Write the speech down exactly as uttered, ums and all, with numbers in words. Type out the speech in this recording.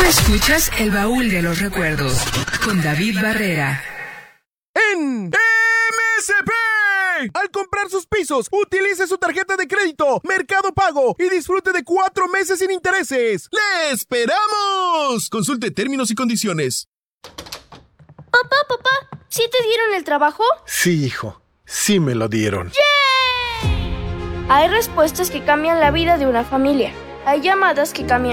Escuchas El Baúl de los Recuerdos con David Barrera. En M S P, al comprar sus pisos, utilice su tarjeta de crédito Mercado Pago y disfrute de cuatro meses sin intereses. ¡Le esperamos! Consulte términos y condiciones. Papá, papá, ¿sí te dieron el trabajo? Sí, hijo, sí me lo dieron. ¡Yay! Hay respuestas que cambian la vida de una familia. Hay llamadas que cambian